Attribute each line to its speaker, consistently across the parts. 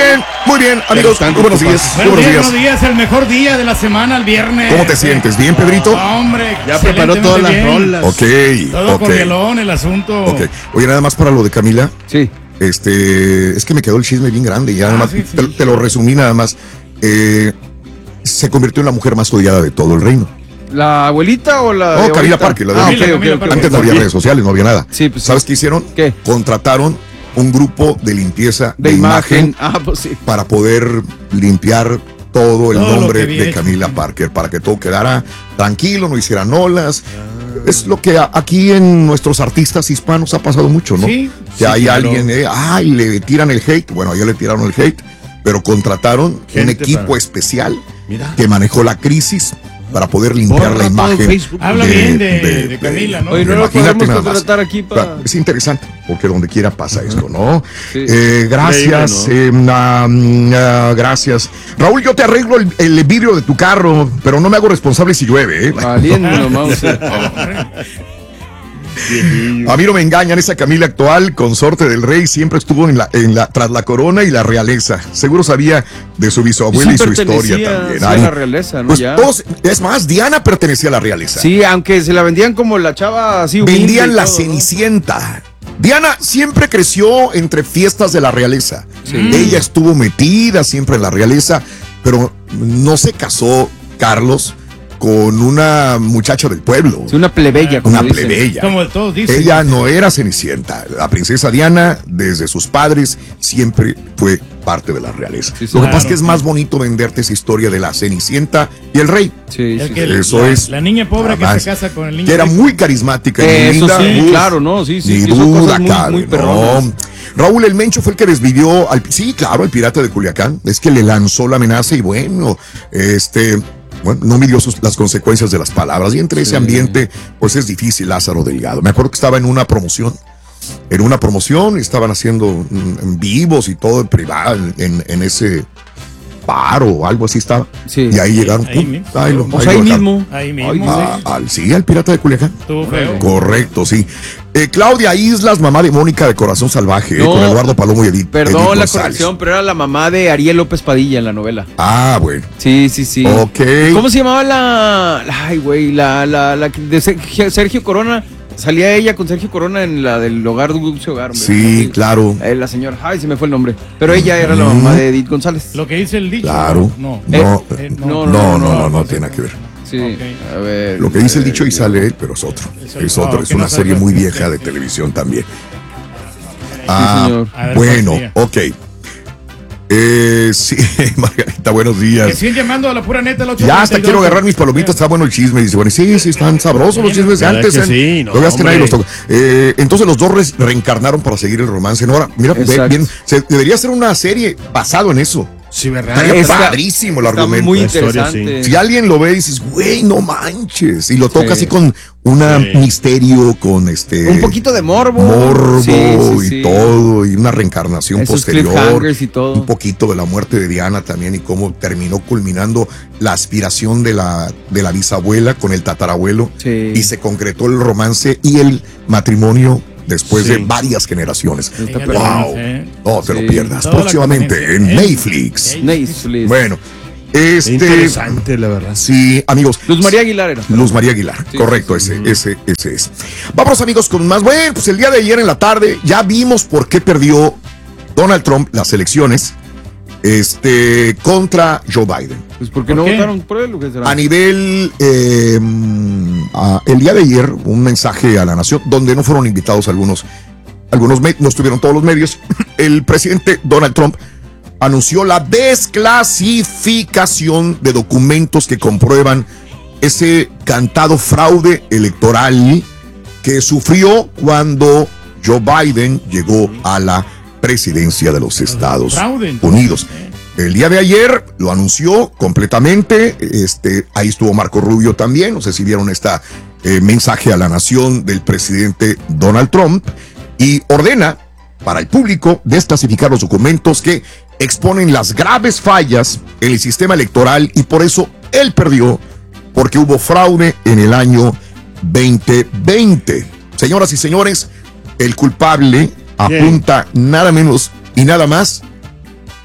Speaker 1: muy bien, amigos. Buenos días.
Speaker 2: Buenos días, el mejor día de la semana, el viernes.
Speaker 1: ¿Cómo te sientes? ¿Bien, Pedrito?
Speaker 2: Hombre,
Speaker 3: ya preparó todas las rolas.
Speaker 2: Todo con melón, el asunto.
Speaker 1: Ok. Oye, nada más para lo de Camila.
Speaker 3: Sí.
Speaker 1: Es que me quedó el chisme bien grande. Ya nada más,
Speaker 2: sí.
Speaker 1: Te lo resumí nada más. Se convirtió en la mujer más odiada de todo el reino.
Speaker 3: ¿La abuelita o la.?
Speaker 1: No, Camila Parker.
Speaker 2: Camila Parker.
Speaker 1: Antes no había redes sociales, no había nada.
Speaker 3: Sí, pues,
Speaker 1: ¿Sabes qué hicieron?
Speaker 3: ¿Qué?
Speaker 1: Contrataron un grupo de limpieza de imagen
Speaker 3: pues sí.
Speaker 1: para poder limpiar todo el nombre de
Speaker 2: hecho.
Speaker 1: Camila Parker, para que todo quedara tranquilo, no hicieran olas. Es lo que aquí en nuestros artistas hispanos ha pasado mucho, ¿no?
Speaker 2: Sí,
Speaker 1: que hay
Speaker 3: claro.
Speaker 1: alguien, le tiran el hate. Bueno, ya le tiraron el hate, pero contrataron un equipo especial que manejó la crisis para poder limpiar la imagen.
Speaker 2: Habla bien de Camila, ¿no?
Speaker 3: Oye, no lo podemos
Speaker 1: nada más.
Speaker 3: contratar aquí para.
Speaker 1: Es interesante, porque donde quiera pasa esto, ¿no?
Speaker 3: Sí.
Speaker 1: Gracias, gracias. Raúl, yo te arreglo el vidrio de tu carro, pero no me hago responsable si llueve, ¿eh?
Speaker 3: Valiendo nomás.
Speaker 1: A mí no me engañan, esa Camila actual, consorte del rey, siempre estuvo tras la corona y la realeza. Seguro sabía de su bisabuela y su historia también.
Speaker 3: A la realeza, ¿no?
Speaker 1: Pues
Speaker 3: Ya.
Speaker 1: es más, Diana pertenecía a la realeza.
Speaker 3: Sí, aunque se la vendían como la chava así humilde.
Speaker 1: Vendían
Speaker 3: y
Speaker 1: la
Speaker 3: todo,
Speaker 1: Cenicienta. Diana siempre creció entre fiestas de la realeza.
Speaker 3: Sí.
Speaker 1: Ella estuvo metida siempre en la realeza, pero no se casó, Carlos, con una muchacha del pueblo.
Speaker 3: ¿no? Sí, una plebeya, como
Speaker 1: Una
Speaker 3: dicen.
Speaker 1: plebeya.
Speaker 2: Como todos dicen.
Speaker 1: Ella no era Cenicienta. La princesa Diana, desde sus padres, siempre fue parte de la realeza.
Speaker 3: Sí,
Speaker 1: Lo que
Speaker 2: claro.
Speaker 1: pasa es que es más bonito venderte esa historia de la Cenicienta y el rey.
Speaker 3: Sí,
Speaker 2: El
Speaker 3: sí,
Speaker 2: que
Speaker 3: sí.
Speaker 1: Eso es.
Speaker 2: La niña pobre que
Speaker 1: Además,
Speaker 2: se casa con el niño
Speaker 1: que era
Speaker 2: rico.
Speaker 1: muy carismática y muy
Speaker 3: Eso
Speaker 1: linda.
Speaker 3: sí,
Speaker 1: Uf,
Speaker 3: claro, ¿no? Sí, sí.
Speaker 1: ni
Speaker 3: sí, son
Speaker 1: duda
Speaker 3: cosas
Speaker 1: cabe,
Speaker 3: muy perronas.
Speaker 1: no. Raúl el Mencho fue el que desvivió sí, claro, el pirata de Culiacán. Es que le lanzó la amenaza y bueno, no midió las consecuencias de las palabras. Y entre ese ambiente, pues es difícil, Lázaro Delgado. Me acuerdo que estaba en una promoción. Estaban haciendo vivos y todo en privado, en ese paro o algo así estaba.
Speaker 3: Sí.
Speaker 1: Y ahí llegaron.
Speaker 2: Ahí mismo.
Speaker 3: Ahí
Speaker 1: lo
Speaker 3: mismo.
Speaker 2: Ahí mismo.
Speaker 1: sí, al pirata de Culiacán.
Speaker 2: Estuvo feo.
Speaker 1: Correcto, sí. Claudia Islas, mamá de Mónica de Corazón Salvaje,
Speaker 3: No,
Speaker 1: con Eduardo Palomo y Edith.
Speaker 3: Perdón
Speaker 1: Edith
Speaker 3: la
Speaker 1: González.
Speaker 3: corrección, pero era la mamá de Ariel López Padilla en la novela.
Speaker 1: Ah, bueno.
Speaker 3: Sí.
Speaker 1: Ok.
Speaker 3: ¿Cómo se llamaba ay, güey, la de Sergio Corona? Salía ella con Sergio Corona en la del Hogar Dulce Hogar. Hombre.
Speaker 1: Sí, claro.
Speaker 3: La señora, se me fue el nombre. Pero ella era la mamá de Edith González.
Speaker 2: Lo que dice el dicho.
Speaker 1: Claro.
Speaker 2: No.
Speaker 1: No
Speaker 3: no,
Speaker 1: tiene nada que ver.
Speaker 3: Sí,
Speaker 2: Okay.
Speaker 3: a ver.
Speaker 1: Lo que dice el dicho y sale él, pero es otro. Es otro, es
Speaker 2: que no
Speaker 1: una serie
Speaker 2: salga.
Speaker 1: muy vieja de televisión también.
Speaker 3: señor.
Speaker 2: A ver,
Speaker 1: Bueno,
Speaker 2: ¿cuál
Speaker 1: ok. Sí, Margarita, buenos
Speaker 2: Que
Speaker 1: días.
Speaker 2: siguen llamando a la pura neta.
Speaker 1: Ya hasta quiero agarrar mis palomitas, está bueno el chisme. Dice, bueno, sí, están sabrosos los chismes de
Speaker 4: ¿Verdad
Speaker 1: antes.
Speaker 4: que sí? No,
Speaker 1: Lo veas que nadie
Speaker 4: hombre.
Speaker 1: los toca. Entonces los dos reencarnaron para seguir el romance. No, ahora, mira,
Speaker 3: Exacto.
Speaker 1: bien, debería ser una serie basado en eso.
Speaker 4: Sí, ¿verdad?
Speaker 1: Estaría
Speaker 3: Está-
Speaker 1: padrísimo el
Speaker 3: Está
Speaker 1: argumento.
Speaker 3: muy
Speaker 4: La historia,
Speaker 3: interesante.
Speaker 1: Si alguien lo ve y dices, güey, no manches. Y lo toca
Speaker 3: Sí.
Speaker 1: así con un misterio, con
Speaker 3: Un poquito de morbo.
Speaker 1: morbo
Speaker 3: Sí,
Speaker 1: y todo, y una reencarnación
Speaker 3: Esos
Speaker 1: posterior.
Speaker 3: cliffhangers y todo.
Speaker 1: Un poquito de la muerte de Diana también y cómo terminó culminando la aspiración de la bisabuela con el tatarabuelo.
Speaker 3: Sí.
Speaker 1: Y se concretó el romance y el matrimonio después
Speaker 4: Sí.
Speaker 1: de varias generaciones.
Speaker 3: Está
Speaker 2: Fíjate,
Speaker 1: Wow. No te
Speaker 3: Sí.
Speaker 1: lo pierdas.
Speaker 2: Toda la
Speaker 1: Próximamente en
Speaker 2: conveniencia.
Speaker 1: Netflix.
Speaker 3: Netflix.
Speaker 1: Bueno,
Speaker 4: Interesante, la verdad.
Speaker 1: sí, amigos.
Speaker 3: Luz María Aguilar era.
Speaker 1: Luz María Aguilar,
Speaker 3: Sí,
Speaker 1: correcto,
Speaker 3: sí,
Speaker 1: ese es. Vámonos, amigos, con más. Bueno, pues el día de ayer en la tarde ya vimos por qué perdió Donald Trump las elecciones contra Joe Biden.
Speaker 3: Pues porque
Speaker 2: ¿Por
Speaker 3: no
Speaker 2: qué?
Speaker 3: votaron por él, ¿o qué será?
Speaker 1: A nivel, el día de ayer, un mensaje a la nación, donde no fueron invitados algunos no estuvieron todos los medios. El presidente Donald Trump anunció la desclasificación de documentos que comprueban ese cantado fraude electoral que sufrió cuando Joe Biden llegó a la presidencia de los Estados
Speaker 2: Fraude,
Speaker 1: Unidos. El día de ayer lo anunció completamente. Ahí estuvo Marco Rubio también. No sé si vieron mensaje a la nación del presidente Donald Trump y ordena para el público desclasificar los documentos que exponen las graves fallas en el sistema electoral y por eso él perdió, porque hubo fraude en el año 2020. Señoras y señores, el culpable apunta nada menos y nada más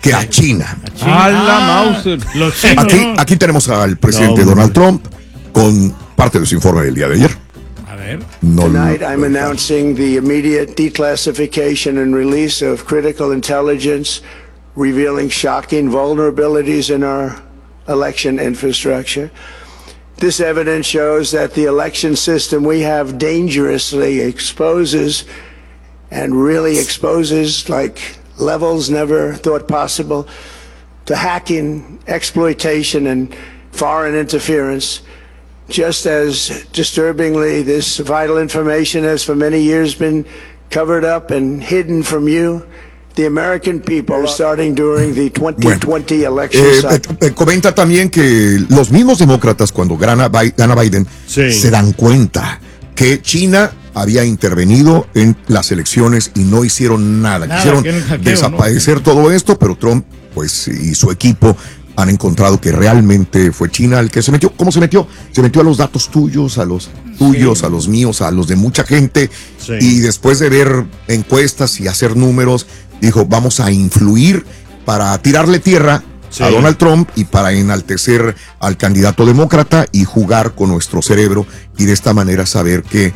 Speaker 1: que a China.
Speaker 3: A la Mauser.
Speaker 2: Los chinos,
Speaker 1: Aquí tenemos al presidente Donald Trump con parte de su informe del día de ayer.
Speaker 2: A ver.
Speaker 5: Tonight, I'm announcing the immediate declassification and release of critical intelligence revealing shocking vulnerabilities in our election infrastructure. This evidence shows that the election system we have dangerously exposes and really exposes like levels never thought possible to hacking, exploitation, and foreign interference. Just as disturbingly, this vital information has for many years been covered up and hidden from you, the American people, starting during the 2020 election cycle.
Speaker 1: Comenta también que los mismos demócratas, cuando gana Biden, se dan cuenta que China había intervenido en las elecciones y no hicieron nada. Quisieron desaparecer todo esto, pero Trump, pues, y su equipo han encontrado que realmente fue China el que se metió. ¿Cómo se metió? Se metió a los datos tuyos, a los tuyos, a los míos, a los de mucha gente. Y después de ver encuestas y hacer números, dijo, vamos a influir para tirarle tierra a Donald Trump y para enaltecer al candidato demócrata y jugar con nuestro cerebro y de esta manera saber que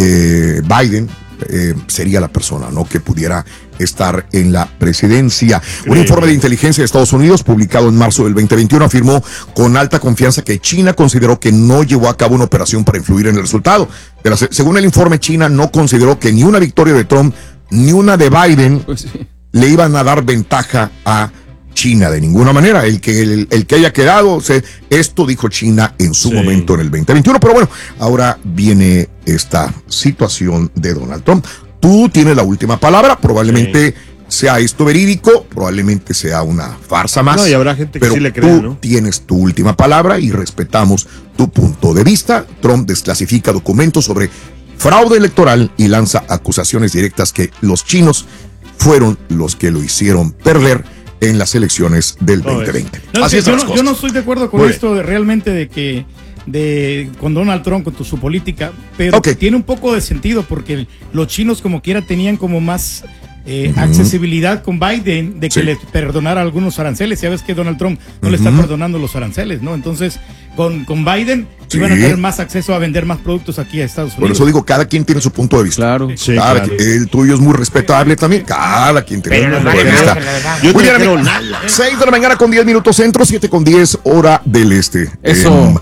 Speaker 1: Biden sería la persona, ¿no?, que pudiera estar en la presidencia. Un informe de inteligencia de Estados Unidos publicado en marzo del 2021 afirmó con alta confianza que China consideró que no llevó a cabo una operación para influir en el resultado. Según el informe, China no consideró que ni una victoria de Trump ni una de Biden le iban a dar ventaja a China de ninguna manera. El que haya quedado, esto dijo China en su momento en el 2021. Pero bueno, ahora viene esta situación de Donald Trump. Tú tienes la última palabra, probablemente sea esto verídico, probablemente sea una farsa más.
Speaker 4: No, y habrá gente que
Speaker 1: pero
Speaker 4: sí le crea,
Speaker 1: tú
Speaker 4: ¿no?
Speaker 1: tienes tu última palabra y respetamos tu punto de vista. Trump desclasifica documentos sobre fraude electoral y lanza acusaciones directas que los chinos fueron los que lo hicieron perder en las elecciones del 2020.
Speaker 2: No,
Speaker 1: Así es las cosas.
Speaker 2: yo no estoy de acuerdo con esto realmente de con Donald Trump, con su política, pero tiene un poco de sentido porque los chinos como quiera tenían como más accesibilidad con Biden de que le perdonara algunos aranceles. Ya ves que Donald Trump no le está perdonando los aranceles, ¿no? Entonces con Biden iban a tener más acceso a vender más productos aquí a Estados Unidos.
Speaker 1: Por eso digo, cada quien tiene su punto de vista.
Speaker 3: Claro.
Speaker 1: El tuyo es muy respetable también. Cada quien tiene su punto de vista. Muy bien, 6 de la mañana con 10 minutos centro, 7 con 10 hora del este.
Speaker 3: Eso.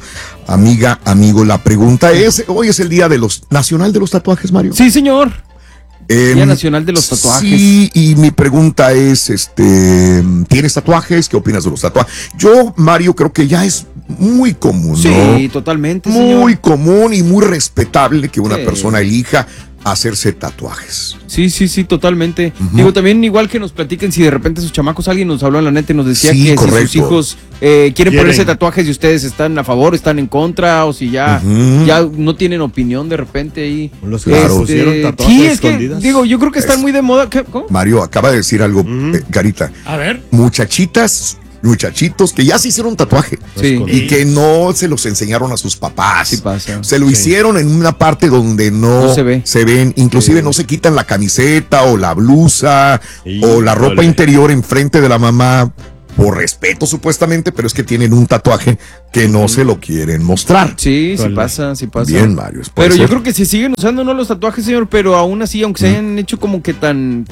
Speaker 1: Amigo, la pregunta es, hoy es el día nacional de los tatuajes, Mario.
Speaker 3: Sí, señor. Día Nacional de los Tatuajes.
Speaker 1: Sí, y mi pregunta es, ¿tienes tatuajes? ¿Qué opinas de los tatuajes? Yo, Mario, creo que ya es muy común, ¿no?
Speaker 3: Sí, totalmente, señor.
Speaker 1: Muy común y muy respetable que una persona elija hacerse tatuajes.
Speaker 3: Sí, totalmente. Digo, también igual que nos platiquen si de repente sus chamacos, alguien nos habló en la neta y nos decía que si sus hijos quieren ponerse tatuajes y ustedes están a favor, están en contra, o si ya no tienen opinión de repente ahí.
Speaker 4: Los que pusieron tatuajes
Speaker 3: sí, es
Speaker 4: escondidas.
Speaker 3: que, digo, yo creo que están muy de moda. ¿Cómo?
Speaker 1: Mario acaba de decir algo, Carita.
Speaker 2: A ver.
Speaker 1: Muchachitos que ya se hicieron tatuaje y que no se los enseñaron a sus papás.
Speaker 3: Sí pasa.
Speaker 1: Se lo hicieron en una parte donde no se ven, inclusive no se quitan la camiseta o la blusa o la ropa interior enfrente de la mamá por respeto supuestamente, pero es que tienen un tatuaje que no se lo quieren mostrar.
Speaker 3: Sí pasa.
Speaker 1: Bien, Mario.
Speaker 3: Pero yo creo que si siguen usando los tatuajes, señor, pero aún así, aunque se hayan hecho como que tan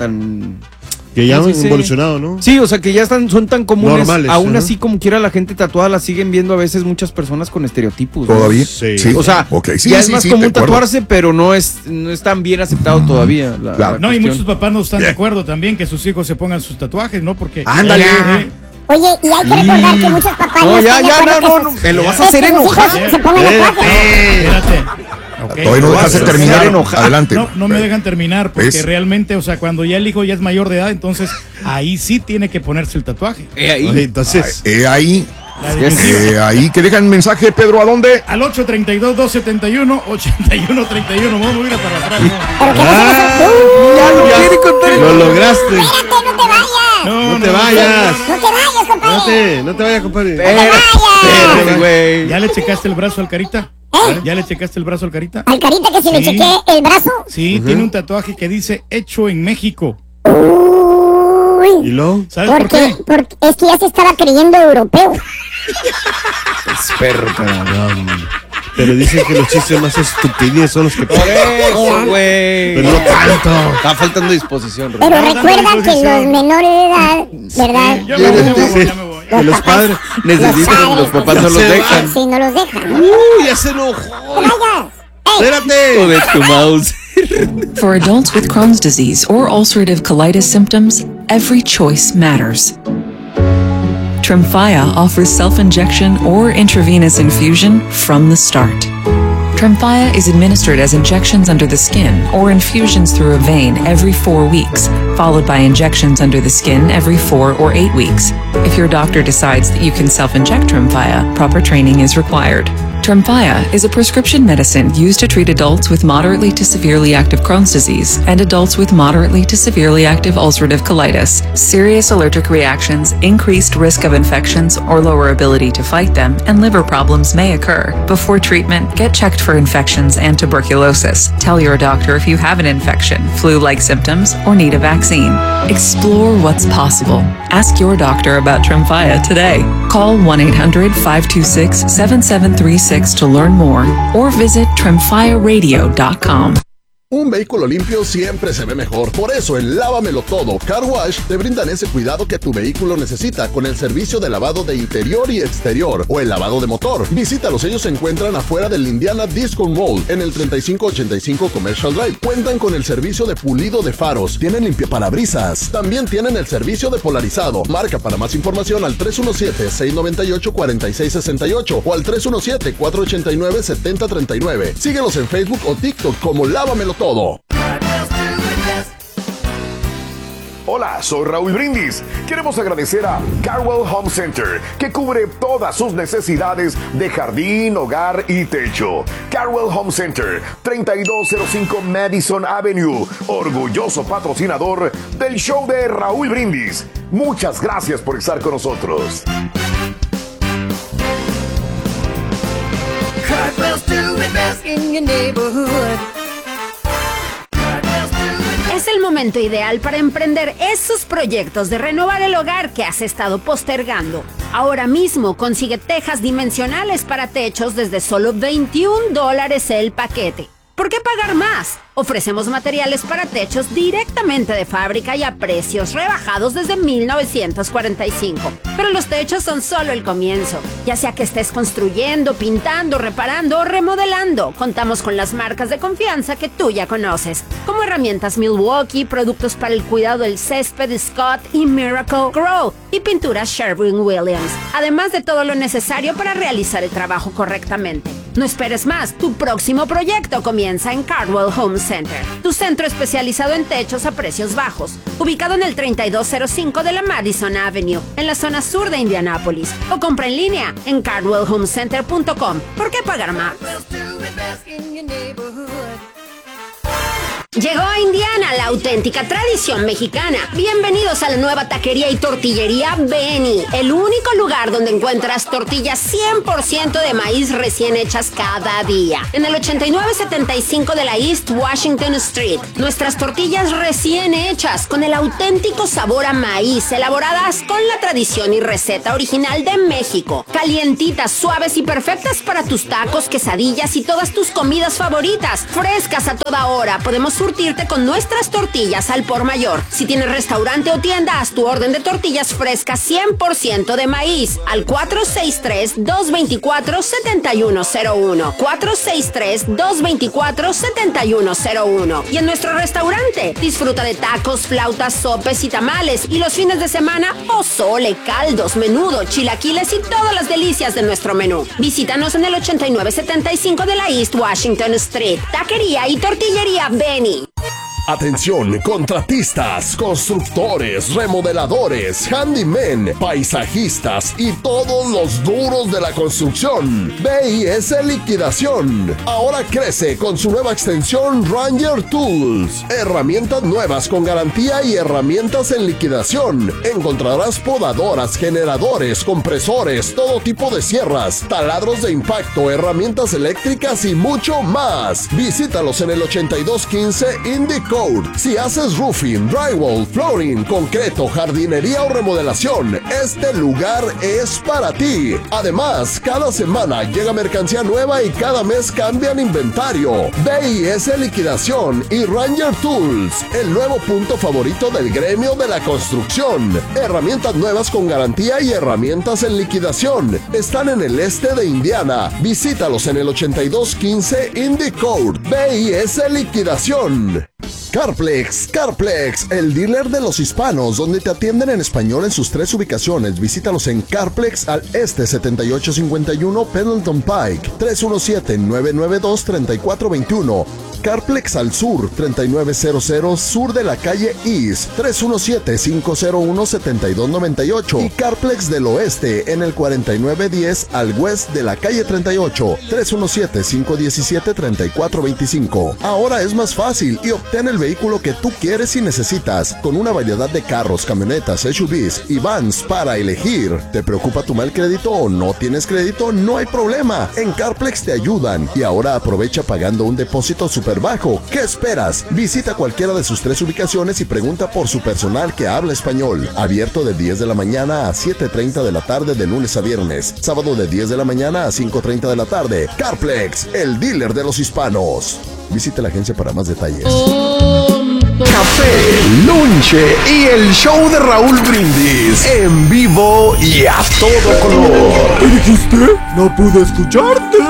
Speaker 4: que ya han evolucionado, ¿no?
Speaker 3: Sí, o sea, que ya son tan comunes.
Speaker 4: Normales,
Speaker 3: aún así, como quiera, la gente tatuada la siguen viendo a veces muchas personas con estereotipos, ¿no?
Speaker 1: ¿Todavía?
Speaker 4: Sí.
Speaker 3: O sea, ya es más común tatuarse, pero no es tan bien aceptado todavía.
Speaker 2: No, y muchos papás no están de acuerdo también que sus hijos se pongan sus tatuajes, ¿no? Porque...
Speaker 1: ¡Ándale!
Speaker 6: Oye, y hay que recordar que muchos papás
Speaker 3: no, me lo vas a hacer enojar.
Speaker 6: Se pongan
Speaker 2: Espérate.
Speaker 1: Todavía no dejas de terminar. Adelante.
Speaker 2: No me dejan terminar porque realmente, o sea, cuando ya el hijo ya es mayor de edad, entonces ahí sí tiene que ponerse el tatuaje.
Speaker 4: Entonces,
Speaker 1: ahí, que dejan mensaje, Pedro, ¿a dónde?
Speaker 2: Al 832-271-8131. Vamos a ir para atrás.
Speaker 3: Ya lo quiere contar.
Speaker 4: Lo lograste.
Speaker 6: Espérate, no te vayas.
Speaker 4: No te vayas.
Speaker 6: No te vayas, compadre.
Speaker 4: No te vayas, compadre.
Speaker 3: Espérate, güey.
Speaker 2: ¿Ya le checaste el brazo al Carita? ¿Ya le checaste el brazo al Carita?
Speaker 6: ¿Al Carita que si le chequé el brazo?
Speaker 2: Sí, tiene un tatuaje que dice hecho en México.
Speaker 6: Uy, Raúl.
Speaker 4: ¿Y luego?
Speaker 2: ¿Sabes por qué?
Speaker 6: Porque es que ya se estaba creyendo europeo.
Speaker 3: Experto.
Speaker 4: Pero dicen que los chistes más estúpidos son los que
Speaker 3: Por eso, güey.
Speaker 4: Pero no tanto.
Speaker 3: Está faltando disposición, Raúl.
Speaker 6: Pero recuerda que los menores de edad, ¿verdad?
Speaker 2: Ya me voy.
Speaker 4: Que los padres
Speaker 3: Necesitan, los papás no los dejan.
Speaker 6: Sí, no los dejan.
Speaker 4: ya se enojó.
Speaker 6: Vaya.
Speaker 4: Espérate.
Speaker 3: Joder, tu mouse.
Speaker 7: For adults with Crohn's disease or ulcerative colitis symptoms, every choice matters. Tremfya offers self-injection or intravenous infusion from the start. Tremfya is administered as injections under the skin or infusions through a vein every 4 weeks, followed by injections under the skin every 4 or 8 weeks. If your doctor decides that you can self-inject Tremfya, proper training is required. Tremfya is a prescription medicine used to treat adults with moderately to severely active Crohn's disease and adults with moderately to severely active ulcerative colitis. Serious allergic reactions, increased risk of infections or lower ability to fight them, and liver problems may occur. Before treatment, get checked for infections and tuberculosis. Tell your doctor if you have an infection, flu-like symptoms, or need a vaccine. Explore what's possible. Ask your doctor about Tremfya today. Call 1-800-526-7736 to learn more or visit tremfyaradio.com.
Speaker 8: Un vehículo limpio siempre se ve mejor. Por eso en Lávamelo Todo Car Wash te brindan ese cuidado que tu vehículo necesita con el servicio de lavado de interior y exterior o el lavado de motor. Visítalos, ellos se encuentran afuera del Indiana Disco Mall en el 3585 Commercial Drive. Cuentan con el servicio de pulido de faros, tienen limpiaparabrisas, también tienen el servicio de polarizado. Marca para más información al 317-698-4668 o al 317-489-7039. Síguelos en Facebook o TikTok como Lávamelo Todo.
Speaker 1: Hola, soy Raúl Brindis. Queremos agradecer a Carwell Home Center, que cubre todas sus necesidades de jardín, hogar y techo. Carwell Home Center, 3205 Madison Avenue, orgulloso patrocinador del show de Raúl Brindis. Muchas gracias por estar con nosotros.
Speaker 9: Cartwell's doing best in your neighborhood. Es el momento ideal para emprender esos proyectos de renovar el hogar que has estado postergando. Ahora mismo consigue tejas dimensionales para techos desde solo $21 el paquete. ¿Por qué pagar más? Ofrecemos materiales para techos directamente de fábrica y a precios rebajados desde 1945. Pero los techos son solo el comienzo. Ya sea que estés construyendo, pintando, reparando o remodelando, contamos con las marcas de confianza que tú ya conoces, como herramientas Milwaukee, productos para el cuidado del césped Scott y Miracle Grow y pinturas Sherwin-Williams, además de todo lo necesario para realizar el trabajo correctamente. No esperes más, tu próximo proyecto comienza en Cartwell Home Center, tu centro especializado en techos a precios bajos, ubicado en el 3205 de la Madison Avenue, en la zona sur de Indianápolis, o compra en línea en cartwellhomecenter.com. ¿Por qué pagar más? Llegó a Indiana la auténtica tradición mexicana. Bienvenidos a la nueva taquería y tortillería Benny, el único lugar donde encuentras tortillas 100% de maíz recién hechas cada día. En el 8975 de la East Washington Street, nuestras tortillas recién hechas con el auténtico sabor a maíz, elaboradas con la tradición y receta original de México. Calientitas, suaves y perfectas para tus tacos, quesadillas y todas tus comidas favoritas. Frescas a toda hora, podemos surtirte con nuestras tortillas al por mayor. Si tienes restaurante o tienda, haz tu orden de tortillas frescas 100% de maíz al 463-224-7101. 463-224-7101. Y en nuestro restaurante, disfruta de tacos, flautas, sopes y tamales. Y los fines de semana, pozole, caldos, menudo, chilaquiles y todas las delicias de nuestro menú. Visítanos en el 8975 de la East Washington Street. Taquería y tortillería Benny.
Speaker 8: Atención, contratistas, constructores, remodeladores, handymen, paisajistas y todos los duros de la construcción. BIS Liquidación. Ahora crece con su nueva extensión Ranger Tools. Herramientas nuevas con garantía y herramientas en liquidación. Encontrarás podadoras, generadores, compresores, todo tipo de sierras, taladros de impacto, herramientas eléctricas y mucho más. Visítalos en el 8215 Indico Coat. Si haces roofing, drywall, flooring, concreto, jardinería o remodelación, este lugar es para ti. Además, cada semana llega mercancía nueva y cada mes cambian inventario. BIS Liquidación y Ranger Tools, el nuevo punto favorito del gremio de la construcción. Herramientas nuevas con garantía y herramientas en liquidación. Están en el este de Indiana. Visítalos en el 8215 Indy Court. BIS Liquidación. Carplex, el dealer de los hispanos, donde te atienden en español en sus 3 ubicaciones. Visítalos en Carplex al este 7851 Pendleton Pike, 317-992-3421. Carplex al sur, 3900 sur de la calle East, 317-501-7298. Y Carplex del oeste en el 4910 al west de la calle 38, 317-517-3425. Ahora es más fácil y obtén el vehículo que tú quieres y necesitas, con una variedad de carros, camionetas, SUVs y vans para elegir. ¿Te preocupa tu mal crédito o no tienes crédito? No hay problema. En Carplex te ayudan. Y ahora aprovecha pagando un depósito súper bajo. ¿Qué esperas? Visita cualquiera de sus 3 ubicaciones y pregunta por su personal que habla español. Abierto de 10 de la mañana a 7:30 de la tarde de lunes a viernes. Sábado de 10 de la mañana a 5:30 de la tarde. Carplex, el dealer de los hispanos. Visite la agencia para más detalles.
Speaker 10: Café, lonche y el show de Raúl Brindis en vivo y a todo color.
Speaker 1: ¿Qué dijiste? No pude escucharte.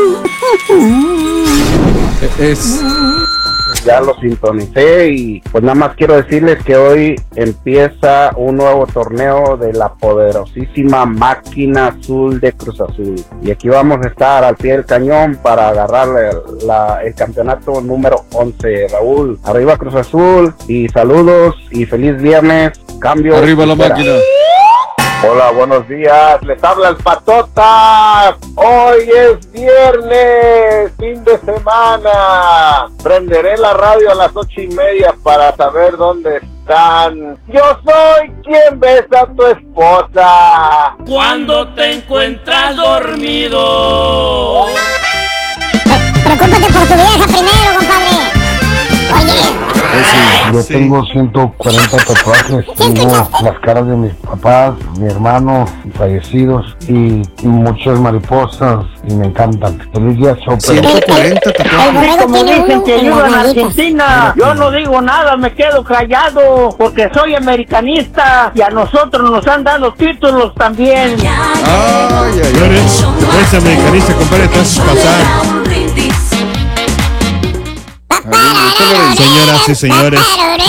Speaker 11: Ya lo sintonicé y pues nada más quiero decirles que hoy empieza un nuevo torneo de la poderosísima máquina azul de Cruz Azul. Y aquí vamos a estar al pie del cañón para agarrarle el campeonato número 11. Raúl, arriba Cruz Azul y saludos y feliz viernes. Cambio.
Speaker 3: Arriba la máquina.
Speaker 11: Hola, buenos días. Les habla el Patota. Hoy es viernes, fin de semana. Prenderé la radio a las 8:30 para saber dónde están. Yo soy quien besa a tu esposa
Speaker 12: cuando te encuentras dormido.
Speaker 6: Preocúpate por tu vieja primero, compadre. Oye.
Speaker 13: Yo tengo 140 tatuajes. Tengo las caras de mis papás, mi hermano, fallecidos y muchas mariposas y me encantan. Feliz día, Chopper.
Speaker 12: 140 tatuajes. Como dicen que ayudan a Argentina, yo no digo nada, me quedo callado porque soy americanista y a nosotros nos han dado títulos también.
Speaker 4: Tú eres americanista, compadre, te haces pasar. Señoras y señores,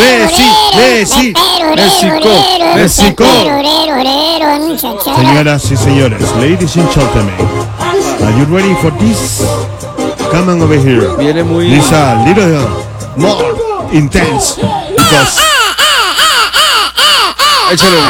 Speaker 4: México. Señoras y señores, ladies and gentlemen, are you ready for this? Come on over here.
Speaker 3: Viene muy...
Speaker 4: Lisa, little more intense because...
Speaker 3: Échale.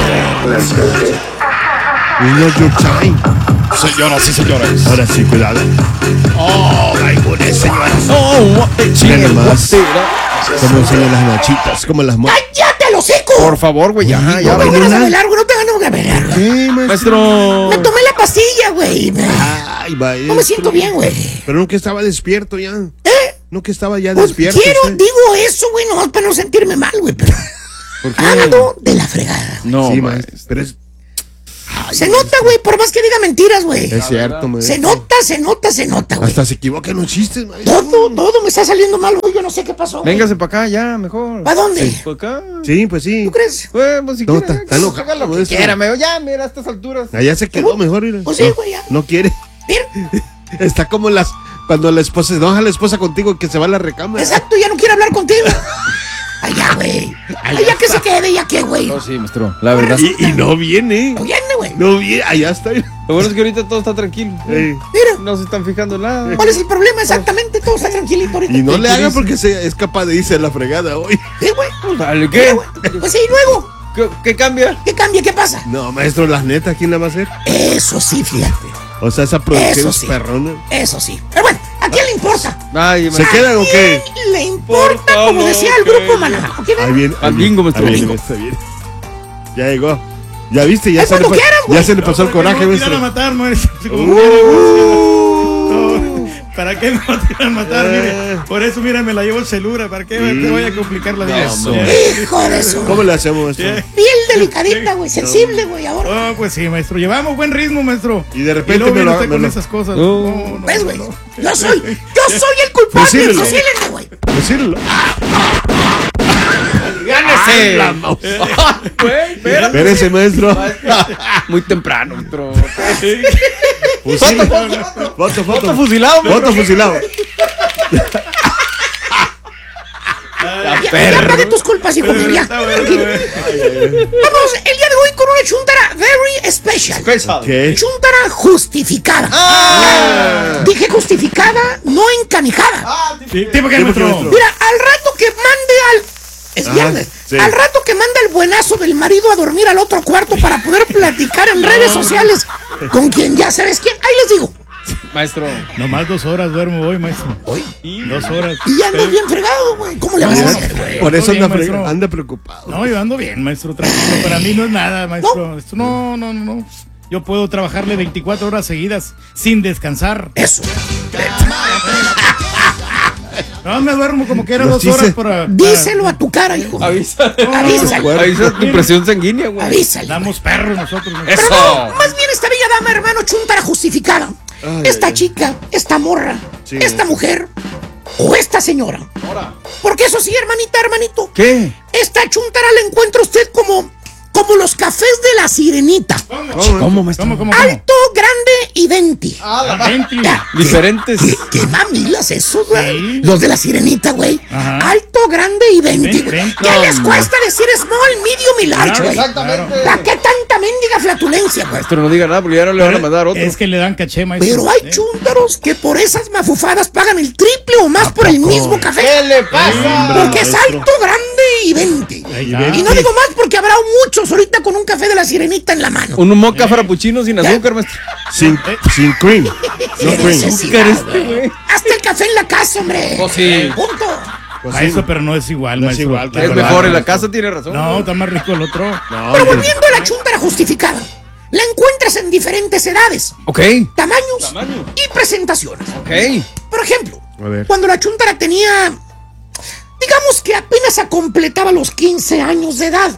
Speaker 4: It's not your time.
Speaker 14: Señoras y señores.
Speaker 4: Ahora sí, cuidado.
Speaker 14: Oh, my goodness, señoras.
Speaker 4: Mira nomás cómo enseñan las nachitas, como las muertas.
Speaker 14: ¡Cállate los hocico!
Speaker 3: Por favor, güey, ya.
Speaker 14: No me ganas de bailar, güey, no te ganas de bailar.
Speaker 4: ¿Qué,
Speaker 3: maestro?
Speaker 14: Me tomé la pastilla, güey.
Speaker 4: Ay, maestro.
Speaker 14: No me siento bien, güey.
Speaker 4: Pero no que estaba despierto ya.
Speaker 14: No
Speaker 4: que estaba ya despierto.
Speaker 14: Digo eso, güey, nomás para no sentirme mal, güey, pero...
Speaker 3: ¿Por qué?
Speaker 14: Ando de la fregada.
Speaker 3: No,
Speaker 4: sí, maestro. Pero es...
Speaker 14: Se nota, güey, por más que diga mentiras, güey.
Speaker 4: Es cierto, maestro.
Speaker 14: Se nota, güey.
Speaker 4: Hasta se equivocan los chistes, maestro.
Speaker 14: Todo me está saliendo mal, güey. Yo no sé qué pasó.
Speaker 3: Véngase para acá, ya, mejor.
Speaker 14: ¿Para dónde?
Speaker 3: Sí, para acá.
Speaker 4: Sí, pues sí.
Speaker 14: ¿Tú crees?
Speaker 3: Pues si quiere.
Speaker 4: Está enojado,
Speaker 3: lo que quiera, ya, mira, a estas alturas.
Speaker 4: Allá se quedó mejor, mira.
Speaker 14: Pues sí, güey, ya.
Speaker 4: No quiere. Está como cuando la esposa se enoja la esposa contigo que se va a la recámara.
Speaker 14: Exacto, ya no quiere hablar contigo. Allá, güey. Allá que se quede, ya que, güey.
Speaker 3: No, sí, maestro, la verdad.
Speaker 4: Y no viene.
Speaker 14: No viene, güey.
Speaker 4: No viene, allá está.
Speaker 3: Lo bueno es que ahorita todo está tranquilo.
Speaker 14: Mira.
Speaker 3: No se están fijando nada.
Speaker 14: ¿Cuál es el problema? Exactamente, todo está tranquilito ahorita.
Speaker 4: Y no le haga porque es capaz de irse a la fregada hoy.
Speaker 14: Sí, güey.
Speaker 3: Dale, ¿qué?
Speaker 14: Pues sí, luego.
Speaker 3: ¿Qué cambia?
Speaker 14: ¿Qué cambia? ¿Qué pasa?
Speaker 4: No, maestro, las netas, ¿quién la va a hacer?
Speaker 14: Eso sí, fíjate.
Speaker 4: O sea, esa producción es
Speaker 14: sí.
Speaker 4: perrona.
Speaker 14: Eso sí. Pero bueno, ¿a quién le importa?
Speaker 3: Ay,
Speaker 4: ¿se quedan o qué?
Speaker 14: Le importa, como decía el grupo Maná.
Speaker 4: Ahí viene.
Speaker 3: Al bingo, maestro.
Speaker 4: Está bien. Ya llegó. Ya viste, ya se le pasó el coraje,
Speaker 2: no,
Speaker 4: maestro.
Speaker 2: a matar, maestro. ¿Para qué me va a matar? Mire, por eso, mira, me la llevo el celura. ¿Para qué te voy a complicar la vida?
Speaker 14: Hijo de eso.
Speaker 4: ¿Cómo le hacemos esto?
Speaker 14: Piel delicadita, güey, sensible, güey, ahora.
Speaker 2: Oh, pues sí, maestro. Llevamos buen ritmo, maestro.
Speaker 4: Y de repente
Speaker 2: me lo con esas cosas.
Speaker 14: ¿Ves, güey? Yo soy el culpable. Fusílenme, güey.
Speaker 4: Decirlo.
Speaker 3: ¡Gánese!
Speaker 4: Espérese, maestro.
Speaker 3: Muy temprano, maestro.
Speaker 4: Foto
Speaker 3: fusilado.
Speaker 4: Foto fusilado.
Speaker 14: Ya pagué tus culpas, hijo mío, ya. Vamos, el día de hoy con una chuntara very special.
Speaker 4: ¿Qué?
Speaker 14: Chuntara justificada. Dije justificada, no encanijada.
Speaker 2: ¿Tipo qué, maestro?
Speaker 14: Mira, al rato que mande es viernes.
Speaker 4: Sí.
Speaker 14: Al rato que manda el buenazo del marido a dormir al otro cuarto para poder platicar en redes sociales con quien ya sabes quién. Ahí les digo.
Speaker 3: Maestro.
Speaker 2: Nomás 2 horas duermo hoy, maestro.
Speaker 14: ¿Hoy?
Speaker 2: 2 horas.
Speaker 14: Y ya andas bien fregado, güey. ¿Cómo le vas a hacer, güey?
Speaker 4: Por eso
Speaker 2: Bien, maestro.
Speaker 4: anda preocupado.
Speaker 2: No, yo ando bien, maestro, tranquilo. Para mí no es nada, maestro. Esto no. Yo puedo trabajarle 24 horas seguidas sin descansar.
Speaker 14: Eso.
Speaker 2: No, me duermo como que era 2 horas para...
Speaker 14: Díselo a tu cara, hijo. Avísale.
Speaker 3: Avisa tu presión sanguínea, güey.
Speaker 14: Avísale.
Speaker 2: Damos perros nosotros.
Speaker 14: Pero no, más bien esta bella dama, hermano, chuntara justificada. Esta chica, esta morra, esta mujer o esta señora. Porque eso sí, hermanito.
Speaker 3: ¿Qué?
Speaker 14: Esta chuntara la encuentra usted como los cafés de la Sirenita.
Speaker 3: ¿Cómo, maestro?
Speaker 2: ¿Cómo?
Speaker 14: Alto, grande y venti.
Speaker 3: Diferentes.
Speaker 14: ¿Qué mamilas esos, güey?
Speaker 2: Sí.
Speaker 14: Los de la Sirenita, güey. Alto, grande y venti, güey. ¿Qué les cuesta decir small, medium y large, güey?
Speaker 3: Exactamente.
Speaker 14: ¿Para qué tanta mendiga flatulencia, güey?
Speaker 3: Maestro, no diga nada porque ya no le van a mandar otro.
Speaker 2: Es que le dan caché, maestro.
Speaker 14: Pero hay chúntaros que por esas mafufadas pagan el triple o más por el mismo café.
Speaker 3: ¿Qué le pasa?
Speaker 14: Porque es alto, grande y venti. Y no digo más porque habrá muchos ahorita con un café de la Sirenita en la mano.
Speaker 3: Un moca frappuccino sin azúcar, maestro.
Speaker 4: Sin cream. No cream.
Speaker 14: Hasta el café en la casa, hombre.
Speaker 3: Oh, sí.
Speaker 14: Punto.
Speaker 2: Eso, pero no es igual,
Speaker 4: No es
Speaker 2: maestro.
Speaker 4: igual,
Speaker 3: Es mejor en la casa, tiene razón.
Speaker 2: No, está más rico el otro.
Speaker 14: Pero volviendo a la chuntara justificada, la encuentras en diferentes edades,
Speaker 3: Ok.
Speaker 14: tamaños y presentaciones.
Speaker 3: Ok.
Speaker 14: Por ejemplo,
Speaker 4: A ver.
Speaker 14: cuando la chuntara tenía, digamos que apenas completaba los 15 años de edad.